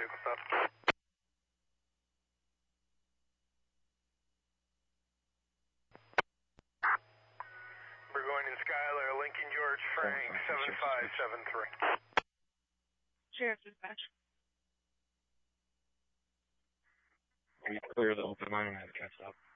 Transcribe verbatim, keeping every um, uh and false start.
vehicle stop. Burgoyne and Skylar, Lincoln George Frank, seven five seven three. Sheriff dispatch. Are you clear the open line and I have a catch up?